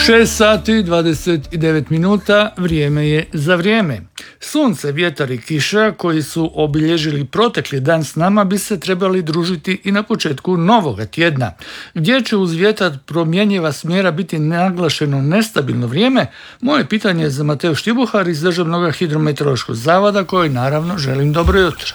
6 sati 29 minuta, vrijeme je za vrijeme. Sunce, vjetar i kiša koji su obilježili protekli dan s nama bi se trebali družiti i na početku novoga tjedna, gdje će uz vjetar promjenjiva smjera biti naglašeno nestabilno vrijeme. Moje pitanje je za Mateo Štibuhar iz Državnog hidrometeorološkog zavoda, koji naravno želim dobro jutro.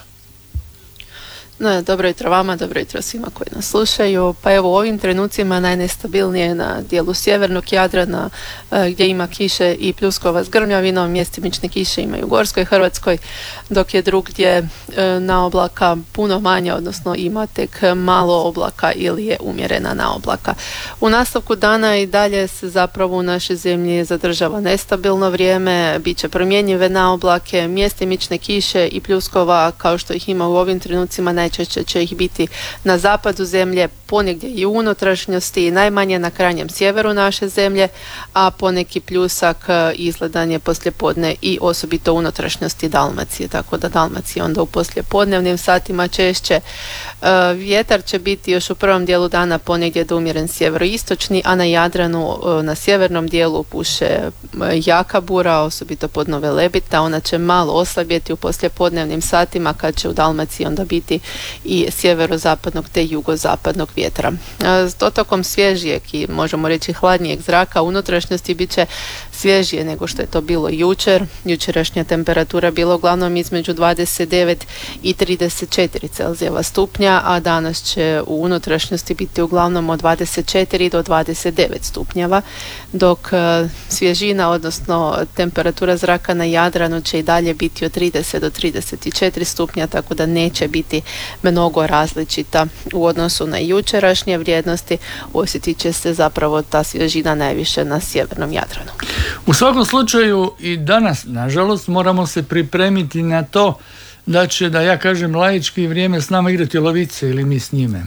No, dobro jutro vama, dobro jutro svima koji nas slušaju. Pa evo, u ovim trenucima najnestabilnije je na dijelu sjevernog Jadrana, gdje ima kiše i pljuskova s grmljavinom. Mjestimične kiše ima i u Gorskoj Hrvatskoj, dok je drugdje na oblaka puno manje, odnosno ima tek malo oblaka ili je umjerena na oblaka. U nastavku dana i dalje se zapravo u našoj zemlji zadržava nestabilno vrijeme, bit će promjenjive na oblake, mjestimične kiše i pljuskova kao što ih ima u ovim trenucima najčešće će ih biti na zapadu zemlje, ponegdje i u unutrašnjosti, najmanje na krajnjem sjeveru naše zemlje, a poneki pljusak izgledan je poslijepodne i osobito u unutrašnjosti Dalmacije, tako da Dalmacija onda u poslijepodnevnim satima češće. Vjetar će biti još u prvom dijelu dana ponegdje do umjeren sjeveroistočni, a na Jadranu na sjevernom dijelu puše jaka bura, osobito pod Nove Lebita. Ona će malo oslabjeti u poslijepodnevnim satima kad će u Dalmaciji onda biti i sjeverozapadnog te jugozapadnog vjetra. S dotokom svježijeg i možemo reći hladnijeg zraka u unutrašnjosti bit će svježije nego što je to bilo jučer. Jučerašnja temperatura bila uglavnom između 29 i 34 Celzijeva stupnja, a danas će u unutrašnjosti biti uglavnom od 24 do 29 stupnjeva, dok svježina, odnosno temperatura zraka na Jadranu će i dalje biti od 30 do 34 stupnja, tako da neće biti mnogo različita u odnosu na jučerašnje vrijednosti. Osjetit će se zapravo ta svježina najviše na sjevernom Jadranu. U svakom slučaju i danas, nažalost, moramo se pripremiti na to da će, da ja kažem laički, vrijeme s nama igrati lovice ili mi s njime.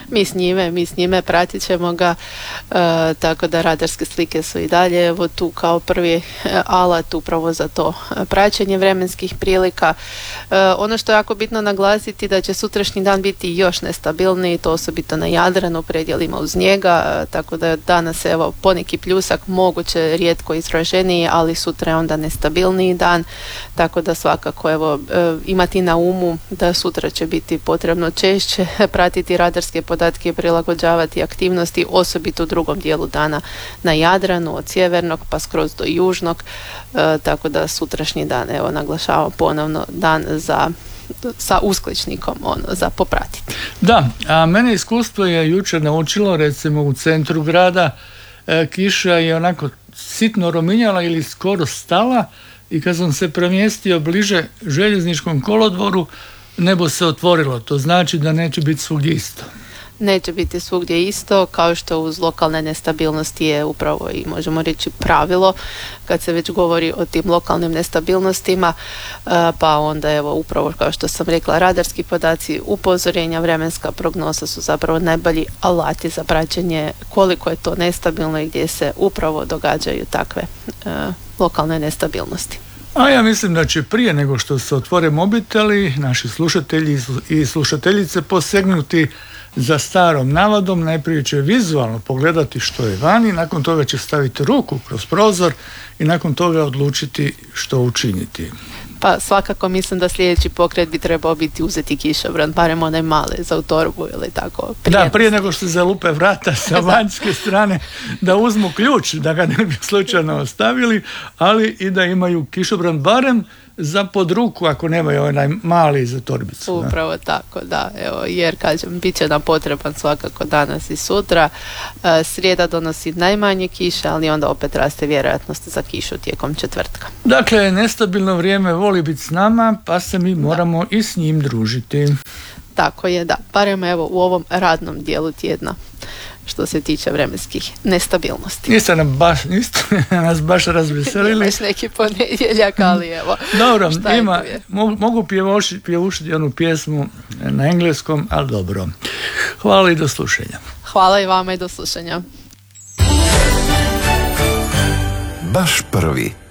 Mi s njime pratit ćemo ga, tako da radarske slike su i dalje evo tu kao prvi alat upravo za to praćenje vremenskih prilika. Ono što je jako bitno naglasiti da će sutrašnji dan biti još nestabilniji, to osobito na Jadranu, predjelima uz njega, tako da danas evo poneki pljusak, moguće rijetko izraženiji, ali sutra je onda nestabilniji dan, tako da svakako evo imati na umu da sutra će biti potrebno češće pratiti radarske podatke i prilagođavati aktivnosti, osobito u drugom dijelu dana na Jadranu, od sjevernog pa skroz do južnog, tako da sutrašnji dan, evo naglašavam ponovno, dan sa uskličnikom za popratiti. Da, a mene iskustvo je jučer naučilo, recimo u centru grada kiša je onako sitno rominjala ili skoro stala i kad sam se premjestio bliže željezničkom kolodvoru, nebo se otvorilo. To znači da neće biti svugdje isto. Neće biti svugdje isto, kao što uz lokalne nestabilnosti je upravo i možemo reći pravilo kad se već govori o tim lokalnim nestabilnostima, pa onda evo upravo kao što sam rekla, radarski podaci, upozorenja, vremenska prognoza su zapravo najbolji alati za praćenje koliko je to nestabilno i gdje se upravo događaju takve lokalne nestabilnosti. A ja mislim da će prije nego što se otvore mobiteli, naši slušatelji i slušateljice posegnuti za starom navadom. Najprije će vizualno pogledati što je vani, nakon toga će staviti ruku kroz prozor i nakon toga odlučiti što učiniti. Pa svakako mislim da sljedeći pokret bi trebao biti uzeti kišobran, barem onaj male za u torbu ili tako. Da, prije nego što zalupe vrata sa vanjske strane, da uzmu ključ, da ga ne bi slučajno ostavili, ali i da imaju kišobran barem za pod ruku ako nemaju onaj mali za torbicu. Upravo tako, da. Evo, jer kažem, bit će nam potreban svakako danas i sutra. Srijeda donosi najmanje kiše, ali onda opet raste vjerojatnost za kišu tijekom četvrtka. Dakle, nestabilno vrijeme voli biti s nama, pa se mi moramo i s njim družiti. Tako je, da. Barem evo u ovom radnom dijelu tjedna, što se tiče vremenskih nestabilnosti. Niste nas baš razveselili. Imaš neki ponedjeljak, ali evo. Dobro, mogu pjevušiti onu pjesmu na engleskom, ali dobro. Hvala i do slušanja. Hvala i vama i do slušanja. Baš prvi.